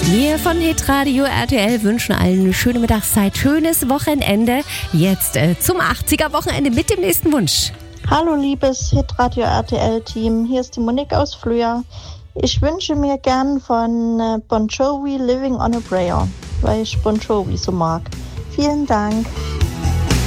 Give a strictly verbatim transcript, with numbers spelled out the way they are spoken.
Wir von Hitradio R T L wünschen allen eine schöne Mittagszeit, schönes Wochenende. Jetzt äh, zum achtziger-Wochenende mit dem nächsten Wunsch. Hallo liebes Hitradio R T L-Team, hier ist die Monique aus Flöa. Ich wünsche mir gern von äh, Bon Jovi Living on a Prayer, weil ich Bon Jovi so mag. Vielen Dank.